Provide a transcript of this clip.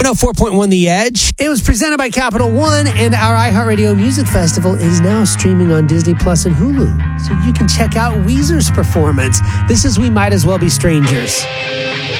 104.1 The Edge. It was presented by Capital One, and our iHeartRadio Music Festival is now streaming on Disney Plus and Hulu, so you can check out Weezer's performance. This is We Might As Well Be Strangers.